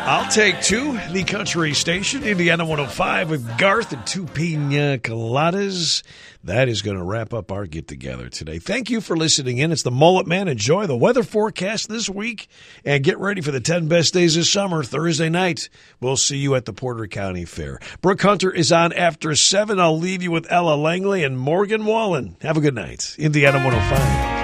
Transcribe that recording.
I'll take two. The country station, Indiana 105 with Garth and two pina coladas. That is going to wrap up our get-together today. Thank you for listening in. It's the Mullet Man. Enjoy the weather forecast this week and get ready for the 10 best days of summer Thursday night. We'll see you at the Porter County Fair. Brooke Hunter is on after 7. I'll leave you with Ella Langley and Morgan Wallen. Have a good night. Indiana 105.